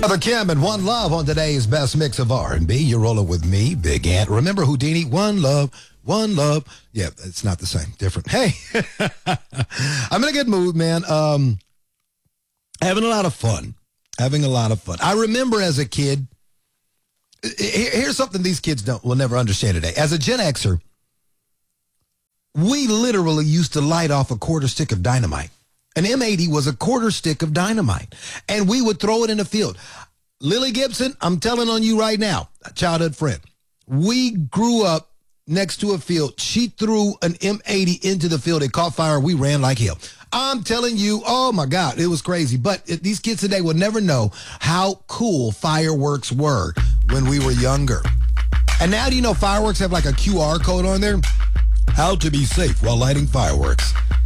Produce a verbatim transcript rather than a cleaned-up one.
Brother Kim and One Love on today's best mix of R and B. You're rolling with me, Big Ant. Remember Houdini? One Love, One Love. Yeah, it's not the same. Different. Hey, I'm in a good mood, man. Um, having a lot of fun. Having a lot of fun. I remember as a kid, here's something these kids don't will never understand today. As a Gen Xer, we literally used to light off a quarter stick of dynamite. An M eighty was a quarter stick of dynamite, and we would throw it in the field. Lily Gibson, I'm telling on you right now, a childhood friend. We grew up next to a field. She threw an M eighty into the field. It caught fire. We ran like hell. I'm telling you, oh, my God, it was crazy. But it, these kids today will never know how cool fireworks were when we were younger. And now, do you know fireworks have like a Q R code on there? How to be safe while lighting fireworks.